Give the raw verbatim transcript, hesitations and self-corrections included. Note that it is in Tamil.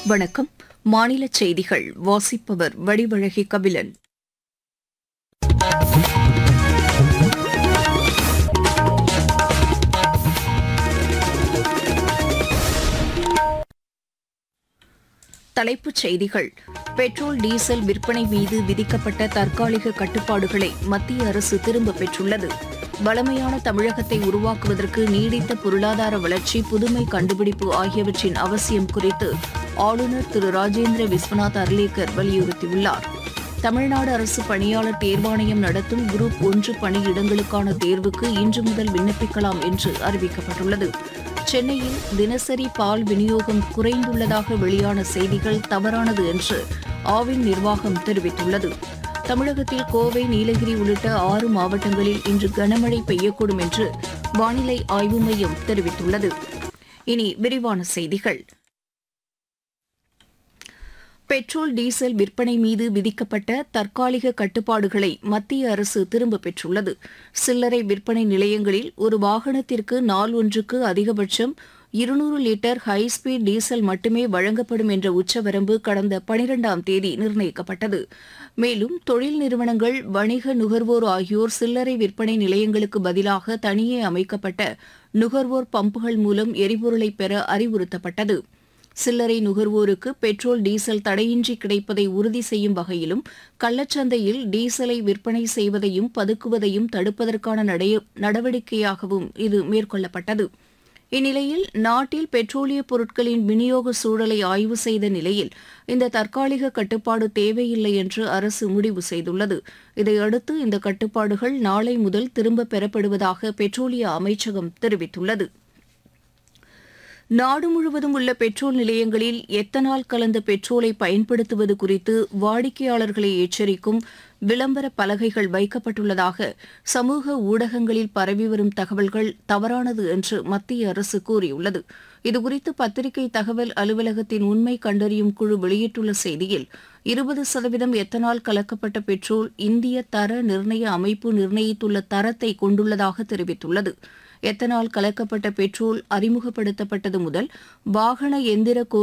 வணக்கம். மாநில செய்திகள் வாசிப்பவர் வடிவழகி கபிலன். தலைப்புச் செய்திகள். பெட்ரோல் டீசல் விற்பனை மீது விதிக்கப்பட்ட தற்காலிக கட்டுப்பாடுகளை மத்திய அரசு திரும்பப் பெற்றுள்ளது. வளமையான தமிழகத்தை உருவாக்குவதற்கு நீடித்த பொருளாதார வளர்ச்சி, புதுமை கண்டுபிடிப்பு ஆகியவற்றின் அவசியம் குறித்து ஆளுநர் திரு ராஜேந்திர விஸ்வநாத் அர்லேக்கர் வலியுறுத்தியுள்ளார். தமிழ்நாடு அரசு பணியாளர் தேர்வாணையம் நடத்தும் குரூப் ஒன்று பணியிடங்களுக்கான தேர்வுக்கு இன்று முதல் விண்ணப்பிக்கலாம் என்று அறிவிக்கப்பட்டுள்ளது. சென்னையில் தினசரி பால் விநியோகம் குறைந்துள்ளதாக வெளியான செய்திகள் தவறானது என்று ஆவின் நிர்வாகம் தெரிவித்துள்ளது. தமிழகத்தில் கோவை, நீலகிரி உள்ளிட்ட ஆறு மாவட்டங்களில் இன்று கனமழை பெய்யக்கூடும் என்று வானிலை ஆய்வு மையம் தெரிவித்துள்ளது. இனி விரிவான செய்திகள். பெட்ரோல் டீசல் விற்பனை மீது விதிக்கப்பட்ட தற்காலிக கட்டுப்பாடுகளை மத்திய அரசு திரும்பப் பெற்றுள்ளது. சில்லறை விற்பனை நிலையங்களில் ஒரு வாகனத்திற்கு நாள் ஒன்றுக்கு அதிகபட்சம் இருநூறு லிட்டர் ஹைஸ்பீட் டீசல் மட்டுமே வழங்கப்படும் என்ற உச்சவரம்பு கடந்த பனிரெண்டாம் தேதி நிர்ணயிக்கப்பட்டது. மேலும் தொழில் நிறுவனங்கள், வணிக நுகர்வோர் ஆகியோர் சில்லறை விற்பனை நிலையங்களுக்கு பதிலாக தனியே அமைக்கப்பட்ட நுகர்வோர் பம்புகள் மூலம் எரிபொருளை பெற அறிவுறுத்தப்பட்டது. சில்லறை நுகர்வோருக்கு பெட்ரோல், டீசல் தடையின்றி கிடைப்பதை உறுதி செய்யும் வகையிலும் கள்ளச்சந்தையில் டீசலை விற்பனை செய்வதையும் பதுக்குவதையும் தடுப்பதற்கான நடவடிக்கையாகவும் இது மேற்கொள்ளப்பட்டது. இந்நிலையில் நாட்டில் பெட்ரோலிய பொருட்களின் விநியோக சூழலை ஆய்வு செய்த நிலையில் இந்த தற்காலிக கட்டுப்பாடு தேவையில்லை என்று அரசு முடிவு செய்துள்ளது. இதையடுத்து இந்த கட்டுப்பாடுகள் நாளை முதல் திரும்பப் பெறப்படுவதாக பெட்ரோலிய அமைச்சகம் தெரிவித்துள்ளது. நாடு முழுவதும் உள்ள பெட்ரோல் நிலையங்களில் எத்தனால் கலந்த பெட்ரோலை பயன்படுத்துவது குறித்து வாடிக்கையாளர்களை எச்சரிக்கும் விளம்பர பலகைகள் வைக்கப்பட்டுள்ளதாக சமூக ஊடகங்களில் பரவி வரும் தகவல்கள் தவறானது என்று மத்திய அரசு கூறியுள்ளது. இதுகுறித்து பத்திரிகை தகவல் அலுவலகத்தின் உண்மை கண்டறியும் குழு வெளியிட்டுள்ள செய்தியில், இருபது சதவீதம் எத்தனால் கலக்கப்பட்ட பெட்ரோல் இந்திய தர நிர்ணய அமைப்பு நிர்ணயித்துள்ள தரத்தை கொண்டுள்ளதாக தெரிவித்துள்ளது. எத்தனால் கலக்கப்பட்ட பெட்ரோல் அறிமுகப்படுத்தப்பட்டது முதல் வாகன எந்திர